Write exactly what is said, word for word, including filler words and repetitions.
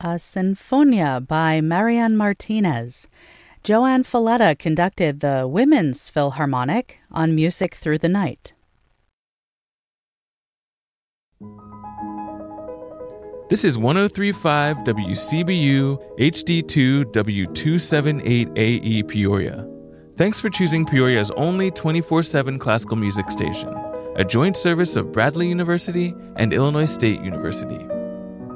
a Sinfonia by Marianne Martinez. Joanne Falletta conducted the Women's Philharmonic on Music Through the Night. This is one oh three point five W C B U H D two W two seventy-eight A E Peoria. Thanks for choosing Peoria's only twenty-four seven classical music station, a joint service of Bradley University and Illinois State University.